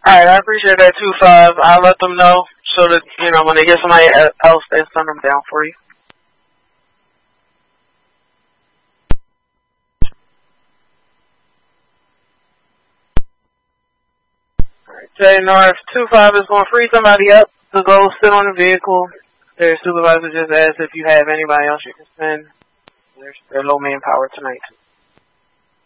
Alright, I appreciate that 2-5. I'll let them know so that, when they get somebody else, they'll send them down for you. Alright, Jay North, 2-5 is going to free somebody up to go sit on the vehicle. Their supervisor just asked if you have anybody else you can send. They're low manpower tonight.